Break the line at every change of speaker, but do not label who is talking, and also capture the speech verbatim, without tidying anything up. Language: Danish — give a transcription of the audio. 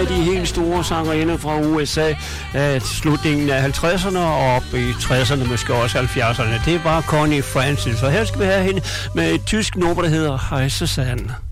af de helt store sangerinder fra U S A af slutningen af halvtredserne og op i tresserne, måske også halvfjerdserne. Det var Connie Francis, og her skal vi have hende med et tysk nummer, der hedder Hej Susanne.